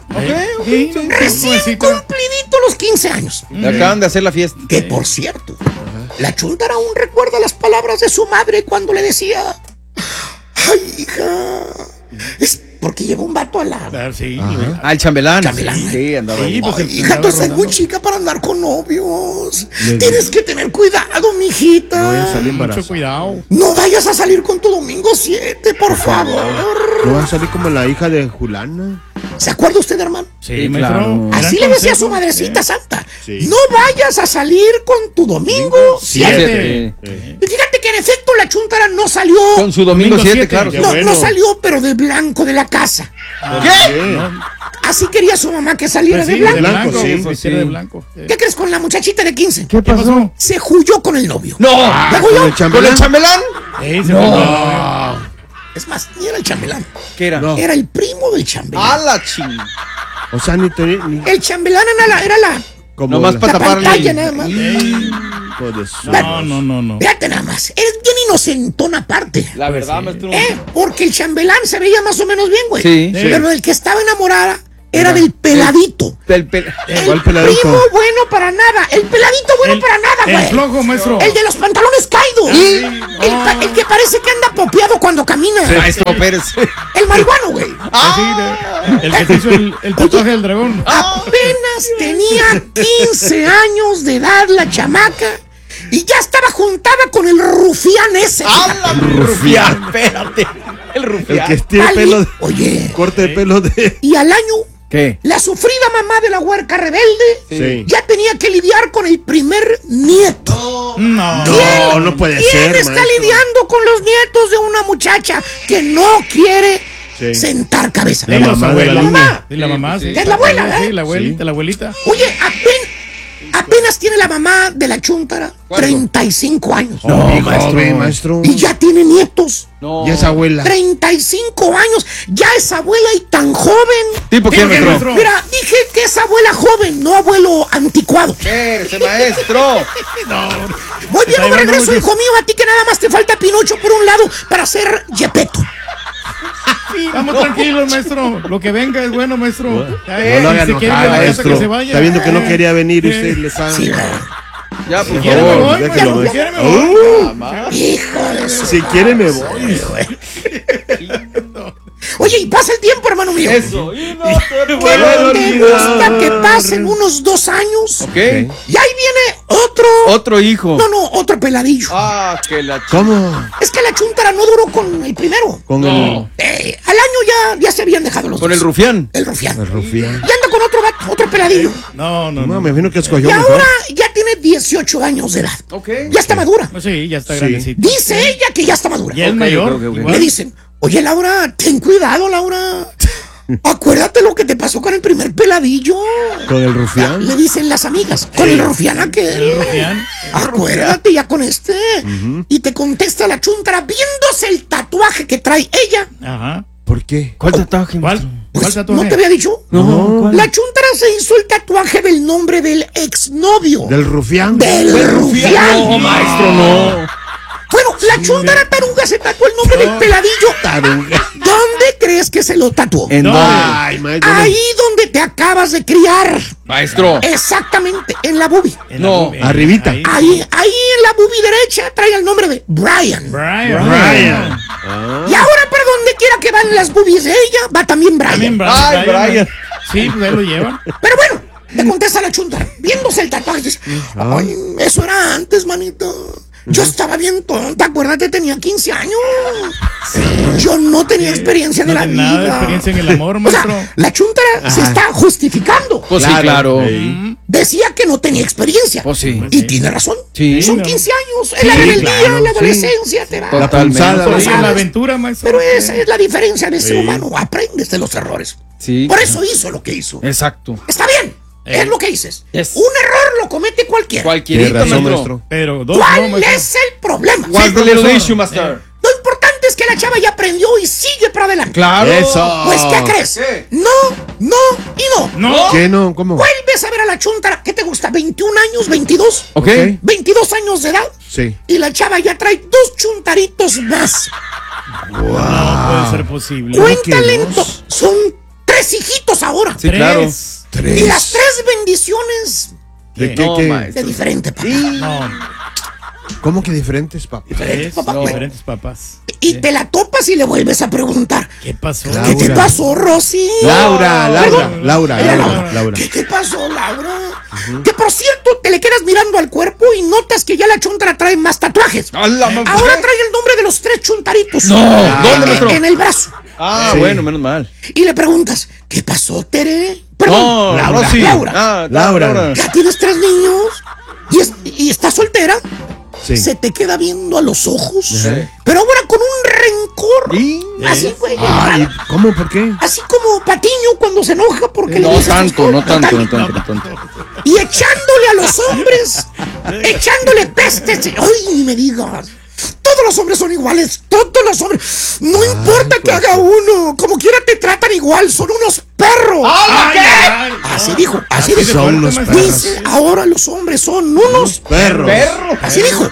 Speaker 14: Recién cumplidito los 15 años.
Speaker 3: Le acaban de hacer la fiesta.
Speaker 14: Que por cierto, la chuntara aún recuerda las palabras de su madre cuando le decía: ay, hija. Es porque llegó un vato al lado.
Speaker 2: Sí.
Speaker 3: El chambelán.
Speaker 14: Sí,
Speaker 3: andaba ahí.
Speaker 2: pues,
Speaker 14: ay, hija, tú estás muy chica para andar con novios. Tienes que tener cuidado, mijita.
Speaker 4: No vaya a salir
Speaker 2: Mucho
Speaker 4: embarazada.
Speaker 2: cuidado.
Speaker 14: No vayas a salir con tu domingo 7, por favor.
Speaker 4: No va a salir como la hija de Julana.
Speaker 14: ¿Se acuerda usted, hermano?
Speaker 2: Sí,
Speaker 3: claro.
Speaker 2: maestro.
Speaker 14: Así le decía a su madrecita santa.
Speaker 4: Sí.
Speaker 14: No vayas a salir con tu domingo 7.
Speaker 3: Siete.
Speaker 14: Y fíjate que en efecto la chuntara no salió.
Speaker 3: Con su domingo
Speaker 2: Domingo
Speaker 3: 7,
Speaker 2: siete.
Speaker 3: claro.
Speaker 2: Qué
Speaker 14: No,
Speaker 2: bueno.
Speaker 14: no salió, pero de blanco de la casa.
Speaker 3: ¿Qué?
Speaker 14: Así quería su mamá que saliera
Speaker 2: Pues sí,
Speaker 14: de blanco.
Speaker 4: blanco, sí,
Speaker 2: pues
Speaker 3: sí.
Speaker 2: de blanco.
Speaker 14: ¿Qué crees con la muchachita de 15?
Speaker 3: ¿Qué pasó?
Speaker 14: Se huyó con el novio.
Speaker 3: ¡No!
Speaker 14: ¿Se huyó?
Speaker 3: ¿Con el chambelán?
Speaker 2: No.
Speaker 14: Es más, ni era el chambelán.
Speaker 3: ¿Qué era?
Speaker 4: No.
Speaker 14: Era el primo del chambelán.
Speaker 3: A la ching.
Speaker 4: O sea, ni
Speaker 14: El chambelán era la
Speaker 4: como
Speaker 3: Nomás
Speaker 4: la-
Speaker 3: para
Speaker 14: la
Speaker 3: taparle.
Speaker 14: pantalla nada más.
Speaker 4: hijo de su-
Speaker 2: No.
Speaker 14: Fíjate nada más. Eres bien inocentón aparte.
Speaker 3: La verdad, maestro.
Speaker 14: Porque el chambelán se veía más o menos bien, güey.
Speaker 3: Sí.
Speaker 14: Pero el que estaba enamorada era del peladito.
Speaker 3: Del
Speaker 14: El
Speaker 4: peladito?
Speaker 14: primo bueno para nada. El peladito bueno para nada, güey.
Speaker 2: El flojo, maestro.
Speaker 14: El de los pantalones caídos. El que parece que anda popeado cuando camina.
Speaker 3: Maestro Pérez.
Speaker 14: El marihuano, güey.
Speaker 2: El que te hizo el tatuaje del dragón.
Speaker 14: Apenas tenía 15 años de edad la chamaca y ya estaba juntada con el rufián ese.
Speaker 3: El rufián, espérate. El
Speaker 4: El
Speaker 3: rufián.
Speaker 4: que tiene
Speaker 14: Vale.
Speaker 4: pelo de,
Speaker 14: Oye,
Speaker 4: corte de pelo de.
Speaker 14: y al año,
Speaker 3: ¿Qué?
Speaker 14: la sufrida mamá de la huerca rebelde
Speaker 4: Sí.
Speaker 14: ya tenía que lidiar con el primer nieto.
Speaker 2: No.
Speaker 4: No puede
Speaker 14: ¿Quién
Speaker 4: ser,
Speaker 14: está
Speaker 4: maestro.
Speaker 14: lidiando con los nietos de una muchacha que no quiere
Speaker 4: Sí.
Speaker 14: sentar cabeza?
Speaker 4: La mamá de la
Speaker 14: La
Speaker 4: niña.
Speaker 14: mamá.
Speaker 2: Sí, la mamá, sí.
Speaker 14: Es la abuela, ¿eh?
Speaker 2: Sí, la abuelita, la abuelita.
Speaker 14: Oye, apenas tiene la mamá de la chuntara 35 años.
Speaker 4: No, maestro.
Speaker 14: Y ya tiene nietos.
Speaker 3: No.
Speaker 4: Ya es abuela.
Speaker 14: 35 años. Ya es abuela y tan joven.
Speaker 3: ¿Tipo qué,
Speaker 2: ¿Tipo qué,
Speaker 3: maestro?
Speaker 2: maestro?
Speaker 14: Mira, dije dije que es abuela joven, no abuelo anticuado.
Speaker 3: ¡Ese maestro!
Speaker 2: No.
Speaker 14: Muy bien, me regreso, hijo mío, a ti que nada más te falta Pinocho por un lado para ser Gepetto.
Speaker 2: Vamos tranquilos, maestro. Lo que venga es bueno, maestro.
Speaker 4: No lo hagan enojar, maestro. Está viendo que no quería venir y usted le sabe.
Speaker 14: Sí,
Speaker 3: ya, por
Speaker 2: quiere me
Speaker 3: favor.
Speaker 2: voy,
Speaker 4: déjelo,
Speaker 2: si quiere me voy.
Speaker 14: Hijo de su...
Speaker 4: Si quiere me voy.
Speaker 14: Oye, y pasa el tiempo, hermano mío.
Speaker 3: Eso. Y no te
Speaker 14: ¿Qué
Speaker 3: puedo
Speaker 14: te
Speaker 3: olvidar.
Speaker 14: gusta que pasen unos 2 años?
Speaker 3: Ok.
Speaker 14: Y ahí viene otro...
Speaker 3: Otro hijo.
Speaker 14: No, otro peladillo.
Speaker 3: Ah, que la
Speaker 4: ¿Cómo?
Speaker 14: Es que la chuntara no duró con el primero.
Speaker 4: Con
Speaker 3: No.
Speaker 14: Al año ya se habían dejado los
Speaker 3: Con
Speaker 14: dos.
Speaker 3: el rufián.
Speaker 14: El rufián.
Speaker 4: el rufián.
Speaker 14: Y anda con otro gato, otro peladillo.
Speaker 2: No.
Speaker 4: No, me imagino que escogió
Speaker 14: Y
Speaker 4: mejor.
Speaker 14: ahora ya tiene 18 años de edad.
Speaker 3: Ok.
Speaker 14: Ya está madura.
Speaker 2: Pues sí, ya está
Speaker 4: Sí.
Speaker 2: grandecito.
Speaker 14: Dice ella que ya está madura.
Speaker 2: Ya es
Speaker 3: Ok,
Speaker 2: mayor.
Speaker 3: ok.
Speaker 2: igual.
Speaker 14: Le dicen, oye, Laura, ten cuidado, Laura. Acuérdate lo que te pasó con el primer peladillo.
Speaker 4: Con el rufián.
Speaker 14: Le dicen las amigas, con el rufián aquel.
Speaker 2: El rufián.
Speaker 14: Acuérdate ya con este. Y te contesta la chuntara viéndose el tatuaje que trae ella.
Speaker 2: Ajá.
Speaker 4: ¿Por qué?
Speaker 3: ¿Cuál tatuaje?
Speaker 2: ¿Cuál?
Speaker 14: Pues,
Speaker 2: ¿Cuál tatuaje?
Speaker 14: ¿no te había dicho?
Speaker 3: No.
Speaker 14: La chuntara se hizo el tatuaje del nombre del exnovio.
Speaker 4: ¿Del rufián?
Speaker 14: Del rufián.
Speaker 3: No, maestro, no.
Speaker 14: Bueno, la chuntara taruga se tatuó el nombre del peladillo.
Speaker 4: Taruga.
Speaker 14: ¿Dónde crees que se lo tatuó?
Speaker 3: ¿En dónde?
Speaker 4: Ay, maestro.
Speaker 14: Ahí donde te acabas de criar.
Speaker 3: Maestro.
Speaker 14: Exactamente, en la boobie.
Speaker 3: No,
Speaker 4: arribita.
Speaker 14: Ahí en la boobie derecha trae el nombre de Brian.
Speaker 2: Brian.
Speaker 14: Y ahora para donde quiera que van las boobies de ella, va también Brian.
Speaker 2: También Brian.
Speaker 3: Ay, Brian.
Speaker 2: Sí, pues ahí lo llevan.
Speaker 14: Pero bueno, le contesta la chuntara, viéndose el tatuaje, dice, ay, eso era antes, manito. Yo estaba bien tonta, acuérdate, tenía 15 años. Yo no tenía experiencia de la vida.
Speaker 2: Nada de experiencia en el amor,
Speaker 14: O
Speaker 2: maestro.
Speaker 14: sea, la chuntara se está justificando.
Speaker 3: Pues sí, claro.
Speaker 14: Decía que no tenía experiencia.
Speaker 3: Pues sí.
Speaker 14: Y tiene razón.
Speaker 3: Sí.
Speaker 14: Son 15 años. En la rebeldía,
Speaker 4: claro,
Speaker 14: en la adolescencia, te va.
Speaker 3: Totalmente.
Speaker 2: Por
Speaker 14: ¿sabes?
Speaker 2: la aventura, maestro.
Speaker 14: Pero esa es la diferencia del ser humano. Aprendes de los errores.
Speaker 3: Sí.
Speaker 14: Por eso hizo lo que hizo.
Speaker 3: Exacto.
Speaker 14: Está bien. Es lo que dices.
Speaker 3: Yes.
Speaker 14: Un error lo comete cualquiera.
Speaker 3: Cualquier
Speaker 4: razón, maestro.
Speaker 2: Pero dos,
Speaker 14: ¿Cuál
Speaker 2: no, maestro.
Speaker 14: es el problema?
Speaker 3: What's the little
Speaker 2: profesor.
Speaker 3: issue, master?
Speaker 14: Lo importante es que la chava ya aprendió y sigue para adelante.
Speaker 3: Claro.
Speaker 4: Eso.
Speaker 14: Pues, ¿qué crees?
Speaker 3: ¿Qué?
Speaker 14: No y no.
Speaker 2: No.
Speaker 4: ¿Qué no? ¿Cómo?
Speaker 14: Vuelves a ver a la chuntara. ¿Qué te gusta? ¿21 años? ¿22?
Speaker 3: Ok.
Speaker 14: 22 años de edad.
Speaker 4: Sí.
Speaker 14: Y la chava ya trae 2 chuntaritos más.
Speaker 2: No puede ser posible.
Speaker 14: Cuéntale,
Speaker 4: dos?
Speaker 14: son 3 hijitos ahora.
Speaker 3: Sí, claro.
Speaker 14: Y las 3 bendiciones
Speaker 4: ¿De qué?
Speaker 3: No,
Speaker 4: qué?
Speaker 3: maestro.
Speaker 14: de diferente papá.
Speaker 2: No,
Speaker 4: ¿Cómo que diferentes, papá?
Speaker 2: tres,
Speaker 14: papá,
Speaker 2: no,
Speaker 14: güey.
Speaker 2: diferentes papás.
Speaker 14: Y te la topas y le vuelves a preguntar.
Speaker 2: ¿Qué pasó?
Speaker 4: Claro.
Speaker 14: ¿Qué te
Speaker 4: Laura.
Speaker 14: pasó, Rosy?
Speaker 4: Laura.
Speaker 14: Laura. ¿Qué pasó, Laura? Que por cierto, te le quedas mirando al cuerpo y notas que ya la chuntara trae más tatuajes. Ahora trae el nombre de los 3 chuntaritos.
Speaker 3: No, ¿dónde, maestro?
Speaker 14: En el brazo.
Speaker 3: Ah,
Speaker 4: Sí.
Speaker 3: bueno, menos mal.
Speaker 14: Y le preguntas, ¿qué pasó, Tere? Perdón,
Speaker 3: No,
Speaker 14: Laura.
Speaker 3: Rosy.
Speaker 14: Laura.
Speaker 3: Ah,
Speaker 4: Laura.
Speaker 14: Ya tienes 3 niños y estás soltera.
Speaker 4: Sí.
Speaker 14: Se te queda viendo a los ojos.
Speaker 4: Sí.
Speaker 14: Pero ahora con un rencor. Así, güey.
Speaker 4: Ay, ¿cómo? ¿Por qué?
Speaker 14: Así como Patiño cuando se enoja porque le
Speaker 3: No
Speaker 14: dices
Speaker 3: tanto, no tanto, no
Speaker 14: tanto.
Speaker 3: tanto, no tanto.
Speaker 14: Y echándole a los hombres, echándole pestes. Ay, ni me digas. Todos los hombres son iguales, todos los hombres. No importa que haga uno, como quiera te tratan igual, son unos perros. Así dijo, así dijo.
Speaker 4: Son unos perros.
Speaker 14: Dice, ahora los hombres son unos
Speaker 4: Perros.
Speaker 14: Así dijo.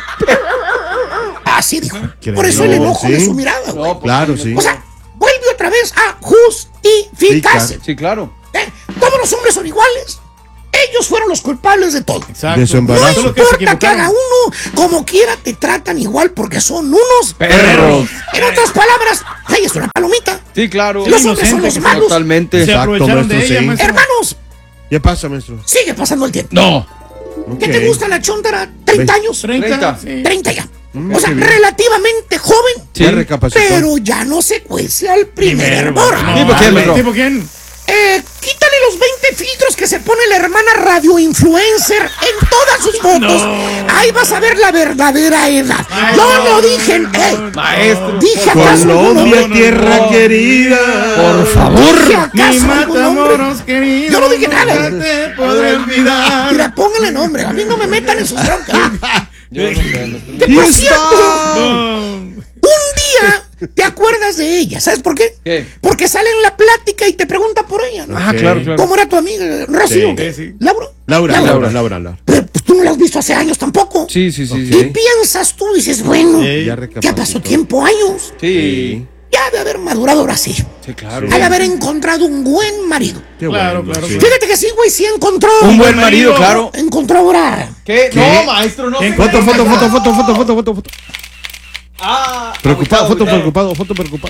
Speaker 14: Así dijo. Por eso el enojo de su mirada, güey.
Speaker 4: Claro, sí.
Speaker 14: O sea, vuelve otra vez a justificarse.
Speaker 3: Sí, claro.
Speaker 14: Todos los hombres son iguales. Ellos fueron los culpables de todo.
Speaker 2: Exacto.
Speaker 4: De su embarazo.
Speaker 14: No
Speaker 2: Solo que se
Speaker 14: importa que
Speaker 2: equivocaron.
Speaker 14: haga uno, como quiera te tratan igual porque son unos
Speaker 3: Perros.
Speaker 14: En otras palabras, ella es una palomita.
Speaker 3: Sí, claro.
Speaker 14: Los hombres son los malos.
Speaker 3: Totalmente.
Speaker 2: Se
Speaker 4: Exacto,
Speaker 2: aprovecharon de
Speaker 4: maestro,
Speaker 2: ella,
Speaker 4: sí.
Speaker 2: maestro.
Speaker 14: Hermanos,
Speaker 4: ¿Qué pasa, maestro?
Speaker 14: sigue pasando el tiempo.
Speaker 3: No.
Speaker 14: ¿Qué te gusta la chuntara? ¿30 años?
Speaker 2: 30. Sí.
Speaker 14: 30 ya. O sea,
Speaker 4: qué bien.
Speaker 14: relativamente joven,
Speaker 4: Ya recapacitó.
Speaker 14: pero ya no se cuece al primer hervor.
Speaker 2: No,
Speaker 3: ¿Tipo quién, maestro?
Speaker 2: ¿Tipo quién?
Speaker 14: Quítale los 20 filtros que se pone la hermana radio influencer en todas sus fotos. Ahí vas a ver la verdadera edad. Yo no dije,
Speaker 3: Maestro.
Speaker 14: dije acaso algún
Speaker 4: Colombia,
Speaker 14: hombre.
Speaker 4: tierra querida.
Speaker 3: Por favor.
Speaker 14: Dije
Speaker 2: Mi
Speaker 14: acaso algún hombre.
Speaker 2: Matamoros querido.
Speaker 14: Yo no dije nada.
Speaker 2: nunca te podré olvidar.
Speaker 14: Mira, póngale nombre. A mí no me metan en sus broncas.
Speaker 3: Yo no sé, maestro.
Speaker 14: Que por cierto,
Speaker 2: No.
Speaker 14: un día te acuerdas de ella. ¿Sabes por qué?
Speaker 3: ¿Qué?
Speaker 14: Porque sale en la plática y te pregunta por ella, ¿no?
Speaker 3: Ah, claro.
Speaker 14: ¿Cómo era tu amiga? ¿Rocío?
Speaker 4: Sí.
Speaker 14: ¿Laura? Pero pues tú no la has visto hace años tampoco.
Speaker 3: Sí.
Speaker 14: Y piensas tú, dices, bueno, ya pasó tiempo, años.
Speaker 3: Sí.
Speaker 14: Ya de haber madurado ahora sí.
Speaker 3: Sí, claro.
Speaker 14: Ha de haber encontrado un buen marido.
Speaker 2: Claro.
Speaker 14: Fíjate que sí, güey, sí encontró.
Speaker 3: Un buen marido, claro.
Speaker 14: Encontró ahora.
Speaker 3: ¿Qué? No, maestro, no.
Speaker 4: Foto.
Speaker 3: Ah,
Speaker 4: Preocupado, foto preocupado.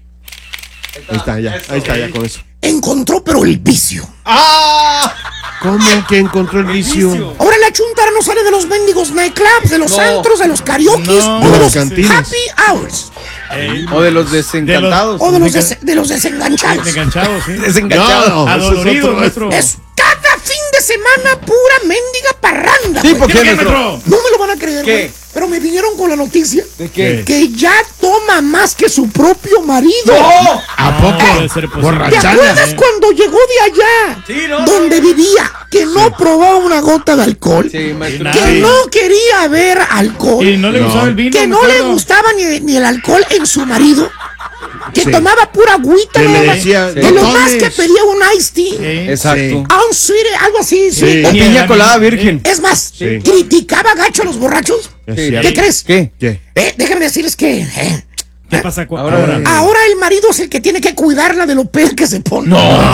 Speaker 4: Ahí está, ya con eso.
Speaker 14: Encontró, pero el vicio.
Speaker 3: ¡Ah!
Speaker 4: ¿Cómo que encontró el vicio?
Speaker 14: Ahora la chuntara no sale de los mendigos nightclubs, de los antros, de los karaoke, o de los
Speaker 4: cantinas.
Speaker 14: happy hours.
Speaker 3: O de los desencantados.
Speaker 14: O de los desenganchados.
Speaker 2: Desenganchados, sí.
Speaker 3: Desenganchados.
Speaker 2: Adoloridos, maestro.
Speaker 14: Es cada fin de semana pura mendiga parranda.
Speaker 3: Sí,
Speaker 14: güey.
Speaker 3: ¿por qué,
Speaker 2: maestro?
Speaker 14: No me lo van a creer,
Speaker 3: ¿Qué?
Speaker 14: güey. Pero me vinieron con la noticia
Speaker 3: ¿De qué?
Speaker 14: que ya toma más que su propio marido.
Speaker 3: ¡No!
Speaker 4: ¿A poco?
Speaker 2: Debe ser posible.
Speaker 14: ¿Te
Speaker 4: Borrachana.
Speaker 14: acuerdas cuando llegó de allá?
Speaker 3: Sí, no.
Speaker 14: Donde vivía, que no probaba una gota de alcohol.
Speaker 3: Sí, maestro.
Speaker 14: Que no quería ver alcohol.
Speaker 2: Y no le gustaba el vino.
Speaker 14: Que no le gustaba ni el alcohol en su marido. Que tomaba pura agüita.
Speaker 4: Que le
Speaker 14: nada más.
Speaker 4: decía,
Speaker 14: Que
Speaker 4: no
Speaker 14: lo más
Speaker 4: tomes.
Speaker 14: que pedía un iced tea.
Speaker 3: Exacto.
Speaker 14: Un sweet, algo así.
Speaker 4: Sí.
Speaker 3: O piña colada virgen.
Speaker 14: Es más,
Speaker 4: Sí.
Speaker 14: criticaba gacho a los borrachos.
Speaker 4: Es
Speaker 3: Sí.
Speaker 4: cierto.
Speaker 14: ¿Qué crees?
Speaker 3: ¿Qué?
Speaker 14: Déjame decirles que
Speaker 2: ¿Qué pasa
Speaker 3: Ahora-
Speaker 14: ahora el marido es el que tiene que cuidarla de lo peor que se pone.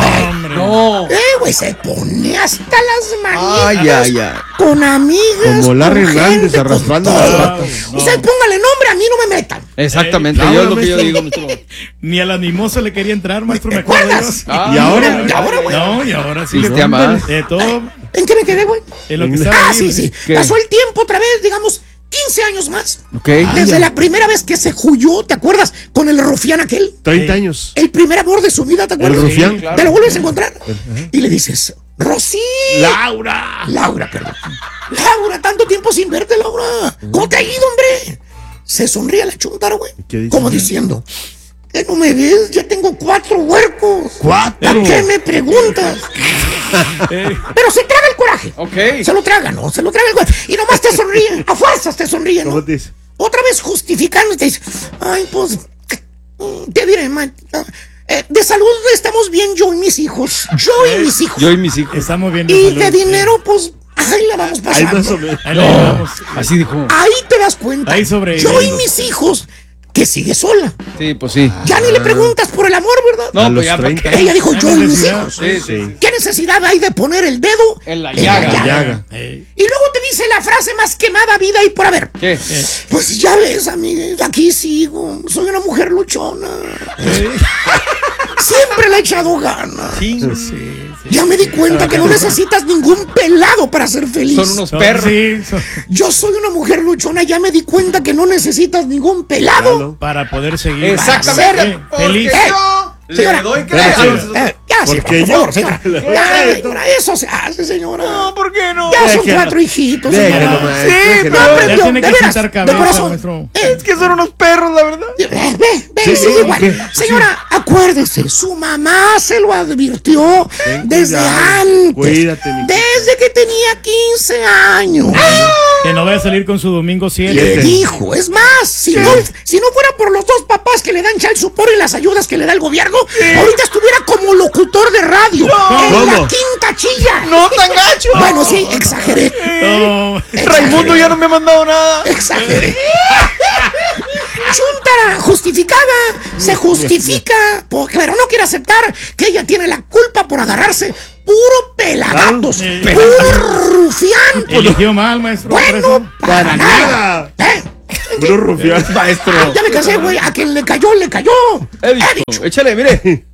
Speaker 3: No.
Speaker 14: Güey, se pone hasta las manitas.
Speaker 3: Ay.
Speaker 14: Con amigas.
Speaker 4: Como Larry
Speaker 14: con
Speaker 4: Hernández
Speaker 14: gente,
Speaker 4: arrastrando
Speaker 14: con
Speaker 4: las
Speaker 14: todo.
Speaker 4: patas.
Speaker 14: Usted póngale nombre, a mí no me metan.
Speaker 3: Exactamente,
Speaker 4: Ahora,
Speaker 3: yo es lo que yo
Speaker 4: maestro.
Speaker 3: digo, maestro.
Speaker 2: Ni a la mimosa le quería entrar, maestro, me
Speaker 14: ¿Te
Speaker 2: acuerdo
Speaker 14: acuerdas?
Speaker 2: yo.
Speaker 3: Ah,
Speaker 4: ¿Y ahora?
Speaker 14: Y ahora, güey.
Speaker 2: No, y ahora sí.
Speaker 3: Pistea más.
Speaker 2: De todo,
Speaker 14: ¿En qué me quedé, güey?
Speaker 2: en lo que estaba
Speaker 14: Sí.
Speaker 3: ¿Qué?
Speaker 14: Pasó el tiempo otra vez, digamos, 15 años más.
Speaker 3: Ok.
Speaker 14: Desde la primera vez que se huyó, ¿te acuerdas? Con el rufián aquel.
Speaker 4: 30 años.
Speaker 14: El primer amor de su vida, ¿te acuerdas?
Speaker 4: El rufián.
Speaker 14: Te lo vuelves a encontrar. Y le dices, Rosy.
Speaker 4: ¡Laura!
Speaker 14: Laura, perdón. Laura, tanto tiempo sin verte, Laura. ¿Cómo te ha ido, hombre? Se sonríe la chuntara, güey.
Speaker 4: ¿Qué dice?
Speaker 14: Como diciendo, ¿qué no me ves? Ya tengo 4 huercos.
Speaker 4: ¿4?
Speaker 14: ¿A qué me preguntas? Pero se traga el coraje.
Speaker 3: Ok.
Speaker 14: Se lo traga, ¿no? Se lo traga el coraje. Y nomás te sonríe. A fuerzas te sonríe, ¿no?
Speaker 4: ¿Cómo te dice?
Speaker 14: Otra vez justificando, te dice, ay, pues, te diré, man. De salud estamos bien yo y mis hijos. Yo y mis hijos.
Speaker 3: Yo y mis hijos.
Speaker 2: Estamos bien.
Speaker 14: Y
Speaker 2: salud.
Speaker 14: de dinero, pues, ahí la vamos
Speaker 4: Ahí más o
Speaker 14: pasando.
Speaker 4: menos.
Speaker 2: Ahí la llevamos.
Speaker 3: Así dijo.
Speaker 14: Ahí te das cuenta.
Speaker 2: Ahí sobreviviendo.
Speaker 14: Yo y mis hijos, que sigue sola.
Speaker 3: Sí, pues sí.
Speaker 14: Ya ni le preguntas por el amor, ¿verdad?
Speaker 3: No,
Speaker 4: A
Speaker 3: pues
Speaker 4: los
Speaker 3: ya, ¿para
Speaker 4: 30.
Speaker 3: qué?
Speaker 14: Ella dijo, yo y mis
Speaker 2: necesidad.
Speaker 14: hijos.
Speaker 3: Sí.
Speaker 14: ¿Qué necesidad hay de poner el dedo
Speaker 3: En la llaga.
Speaker 4: Llaga.
Speaker 14: Y luego te dice la frase más quemada vida y por haber.
Speaker 3: ¿Qué?
Speaker 14: Pues ya ves, amiga, aquí sigo. Soy una mujer luchona. Siempre le he echado ganas. Ya me di cuenta que no necesitas ningún pelado para ser feliz.
Speaker 3: Son unos perros.
Speaker 2: Sí,
Speaker 14: Yo soy una mujer luchona, ya me di cuenta que no necesitas ningún pelado.
Speaker 2: para poder seguir.
Speaker 3: Exactamente.
Speaker 2: Feliz.
Speaker 14: Señora,
Speaker 3: doy
Speaker 14: ya, sí,
Speaker 4: Porque
Speaker 14: por
Speaker 4: yo-
Speaker 14: favor, señora. Ya, señora, eso se hace, señora.
Speaker 3: No, ¿por qué no?
Speaker 14: Ya son
Speaker 4: Déjelo.
Speaker 14: 4 hijitos,
Speaker 4: Déjelo,
Speaker 14: señora.
Speaker 4: maestro,
Speaker 14: Sí,
Speaker 4: déjelo.
Speaker 14: no aprendió,
Speaker 2: Ya tiene
Speaker 14: de
Speaker 2: que
Speaker 14: veras,
Speaker 2: sentar
Speaker 14: de
Speaker 2: cabeza,
Speaker 14: corazón.
Speaker 2: maestro.
Speaker 3: Es que son unos perros, la verdad.
Speaker 14: Ve, sí, igual. Señora, acuérdese, su mamá se lo advirtió desde
Speaker 4: cuidado,
Speaker 14: antes.
Speaker 4: cuídate, mi
Speaker 14: Desde que tenía 15 años.
Speaker 2: Que no vaya a salir con su domingo 7.
Speaker 14: Le dijo, es más, si no fuera por los 2 papás que le dan child support y las ayudas que le da el gobierno, ahorita estuviera como locutor de radio en
Speaker 4: ¿Cómo?
Speaker 14: la quinta chilla.
Speaker 3: No tan gacho.
Speaker 14: Bueno, sí, exageré.
Speaker 2: No.
Speaker 3: Raimundo ya no me ha mandado nada.
Speaker 14: Exageré. Chuntara, justificada, se justifica, pero no quiere aceptar que ella tiene la culpa por agarrarse puro pelagatos, puro rufián.
Speaker 2: Eligió mal, maestro. por eso.
Speaker 14: Bueno, para nada.
Speaker 4: Puro rufián.
Speaker 3: Maestro.
Speaker 14: Ya me casé, güey. A quien le cayó, le cayó.
Speaker 3: He dicho. Échale, mire.